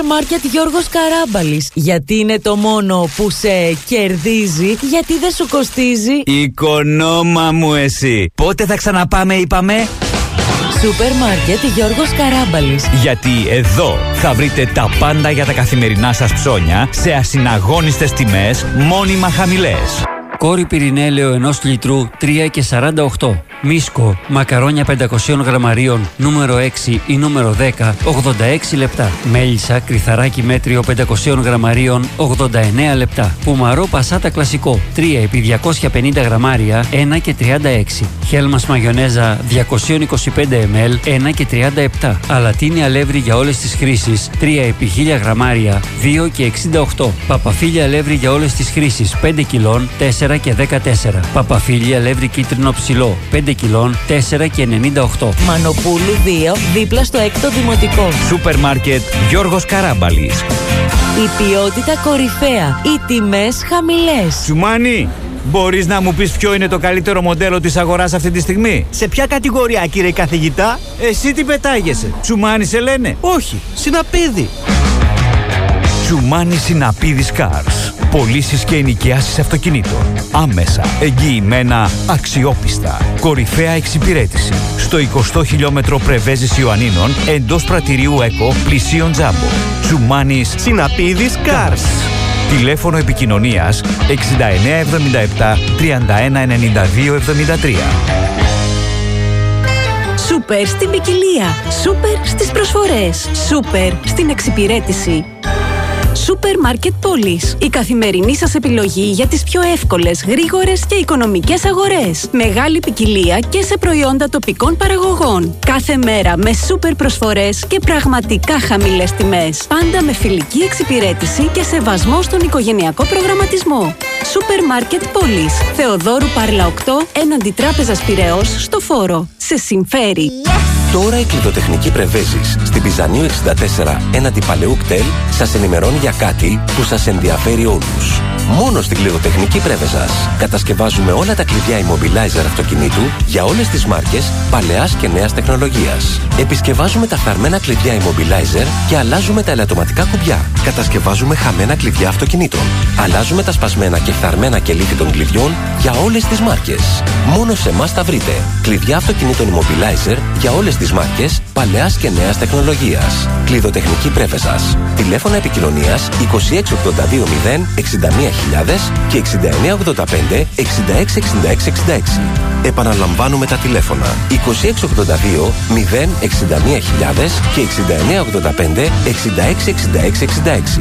Μάρκετ Γιώργος Καράμπαλης. Γιατί είναι το μόνο που σε κερδίζει, γιατί δεν σου κοστίζει. Οικονόμα μου εσύ. Πότε θα ξαναπάμε είπαμε? Σούπερ Μάρκετ Γιώργος Καράμπαλης. Γιατί εδώ θα βρείτε τα πάντα για τα καθημερινά σας ψώνια σε ασυναγώνιστες τιμές, μόνιμα χαμηλές. Κόρη πυρηνέλαιο 1 λιτρού 3,48. Μίσκο, μακαρόνια 500 γραμμαρίων, νούμερο 6 ή νούμερο 10, 86 λεπτά. Μέλισσα, κρυθαράκι μέτριο 500 γραμμαρίων, 89 λεπτά. Πουμαρό πασάτα κλασικό, 3 επί 250 γραμμάρια, 1 και 36. Χέλμας μαγιονέζα 225 ml, 1 και 37. Αλατίνη αλεύρι για όλες τις χρήσεις, 3 επί 1000 γραμμάρια, 2 και 68. Παπαφίλια αλεύρι για όλες τις χρήσεις, 5 κιλών, 4 και 14. Παπαφίλια αλεύρι κίτρινο ψηλό, 5 κιλών, 4 και 98. Μανοπούλου 2, δίπλα στο 6ο Δημοτικό. Σούπερ Μάρκετ Γιώργος Καράμπαλης. Η ποιότητα κορυφαία, οι τιμές χαμηλές. Τσουμάνι, μπορείς να μου πεις ποιο είναι το καλύτερο μοντέλο της αγοράς αυτή τη στιγμή? Σε ποια κατηγορία, κύριε καθηγητά? Εσύ τι πετάγεσαι? Τσουμάνι σε λένε? Όχι, Συναπίδη. Τσουμάνι Συναπίδης Cars. Πωλήσεις και ενοικιάσεις αυτοκινήτων. Άμεσα, εγγυημένα, αξιόπιστα. Κορυφαία εξυπηρέτηση. Στο 20ο χιλιόμετρο Πρεβέζης Ιωαννίνων, εντός πρατηρίου ΕΚΟ, πλησίον Τζάμπο. Τσουμάνις Συναπίδης Cars. Τηλέφωνο επικοινωνίας 6977 3192 73. Σούπερ στην ποικιλία. Σούπερ στις προσφορές. Σούπερ στην εξυπηρέτηση. Σούπερ Μάρκετ Πόλης. Η καθημερινή σας επιλογή για τις πιο εύκολες, γρήγορες και οικονομικές αγορές. Μεγάλη ποικιλία και σε προϊόντα τοπικών παραγωγών. Κάθε μέρα με σούπερ προσφορές και πραγματικά χαμηλές τιμές. Πάντα με φιλική εξυπηρέτηση και σεβασμό στον οικογενειακό προγραμματισμό. Σούπερ Μάρκετ Πόλης. Θεοδόρου Πάρλα 8, έναντι Τράπεζας Πειραιώς, στο Φόρο. Σε συμφέρει. Τώρα η κλειδοτεχνική Πρεβέζης στην Πιζανίου 64 έναντι Παλαιού κτέλ σας ενημερώνει για κάτι που σας ενδιαφέρει όλους. Μόνο στην κλειδοτεχνική Πρέβεζας κατασκευάζουμε όλα τα κλειδιά immobilizer αυτοκινήτου για όλες τις μάρκες παλαιάς και νέας τεχνολογίας. Επισκευάζουμε τα φθαρμένα κλειδιά immobilizer και αλλάζουμε τα ελαττωματικά κουμπιά. Κατασκευάζουμε χαμένα κλειδιά αυτοκινήτων. Αλλάζουμε τα σπασμένα και φθαρμένα κελίκη των κλειδιών για όλες τις μάρκες. Μόνο σε εμάς τα βρείτε. Κλειδιά αυτοκινήτων immobilizer για όλες τις μάρκες παλαιάς και νέας τεχνολογίας. Κλειδοτεχνική Πρέβεζας. Τηλέφωνα επικοινωνίας 2682 0 61.000 και 6985 666666. Επαναλαμβάνουμε τα τηλέφωνα 2682 0 61.000 και 6985 666666.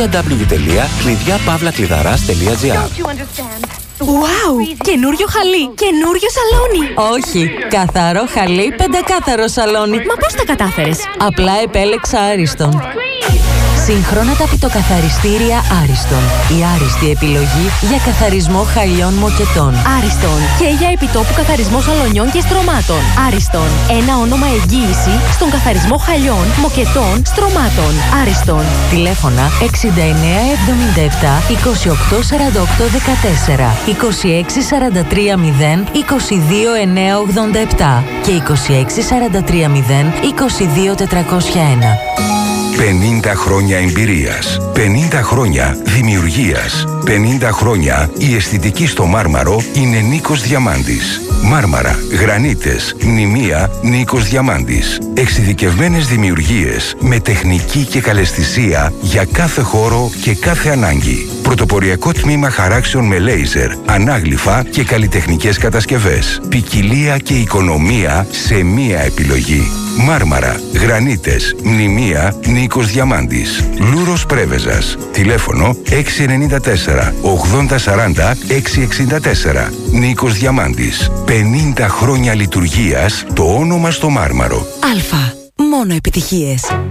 www.κλειδιαπαύλακλειδαράς.gr. Wow! Καινούριο χαλί! Καινούριο σαλόνι! Όχι, καθαρό χαλί, πεντακάθαρο σαλόνι. Μα πώς τα κατάφερες? Απλά επέλεξα Άριστον. Σύγχρονα ταπητοκαθαριστήρια Άριστον. Η άριστη επιλογή για καθαρισμό χαλιών μοκετών. Άριστον. Και για επιτόπου καθαρισμό σαλονιών και στρωμάτων. Άριστον. Ένα όνομα εγγύηση στον καθαρισμό χαλιών, μοκετών, στρωμάτων. Άριστον. Τηλέφωνα 6977 2848 14, 2643 0 22 987 και 2643 0 22 401. 50 χρόνια εμπειρίας, 50 χρόνια δημιουργίας, 50 χρόνια η αισθητική στο Μάρμαρο είναι Νίκος Διαμάντης. Μάρμαρα, γρανίτες, μνημεία, Νίκος Διαμάντης. Εξειδικευμένες δημιουργίες με τεχνική και καλαισθησία για κάθε χώρο και κάθε ανάγκη. Πρωτοποριακό τμήμα χαράξεων με λέιζερ, ανάγλυφα και καλλιτεχνικές κατασκευές. Ποικιλία και οικονομία σε μία επιλογή. Μάρμαρα, γρανίτες, μνημεία, Νίκος Διαμάντης. Λούρος Πρέβεζας. Τηλέφωνο 694 8040 664. Νίκος Διαμάντης. 50 χρόνια λειτουργίας, το όνομα στο Μάρμαρο. Αλφα. Μόνο επιτυχίες.